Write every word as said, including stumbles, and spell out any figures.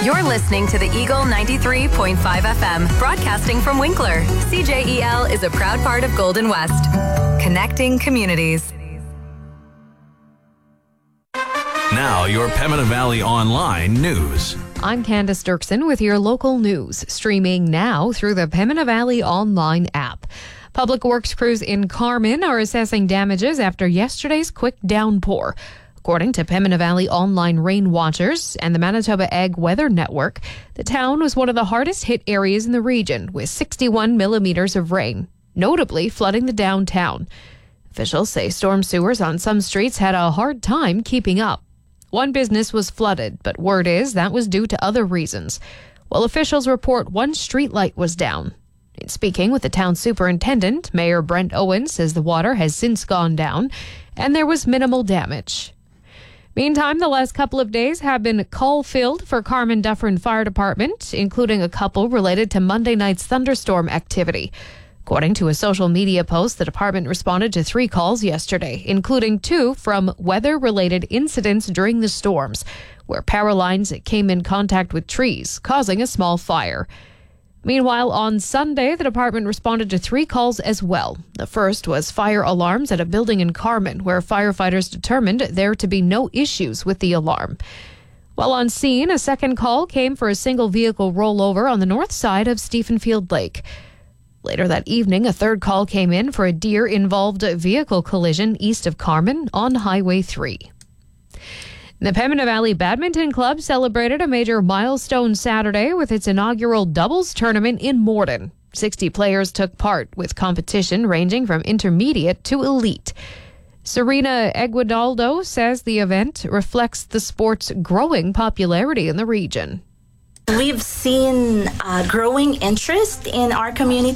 You're listening to the Eagle ninety-three point five F M, broadcasting from Winkler. C J E L is a proud part of Golden West, connecting communities. Now, your Pembina Valley Online news. I'm Candace Dirksen with your local news, streaming now through the Pembina Valley Online app. Public Works crews in Carman are assessing damages after yesterday's quick downpour. According to Pembina Valley Online Rain Watchers and the Manitoba Ag Weather Network, the town was one of the hardest hit areas in the region with sixty-one millimeters of rain, notably flooding the downtown. Officials say storm sewers on some streets had a hard time keeping up. One business was flooded, but word is that was due to other reasons, while officials report one streetlight was down. In speaking with the town superintendent, Mayor Brent Owen says the water has since gone down and there was minimal damage. Meantime, the last couple of days have been call-filled for Carman Dufferin Fire Department, including a couple related to Monday night's thunderstorm activity. According to a social media post, the department responded to three calls yesterday, including two from weather-related incidents during the storms, where power lines came in contact with trees, causing a small fire. Meanwhile, on Sunday, the department responded to three calls as well. The first was fire alarms at a building in Carman, where firefighters determined there to be no issues with the alarm. While on scene, a second call came for a single vehicle rollover on the north side of Stephenfield Lake. Later that evening, a third call came in for a deer-involved vehicle collision east of Carman on Highway three. The Pembina Valley Badminton Club celebrated a major milestone Saturday with its inaugural doubles tournament in Morden. sixty players took part, with competition ranging from intermediate to elite. Serena Eguidaldo says the event reflects the sport's growing popularity in the region. We've seen uh, growing interest in our community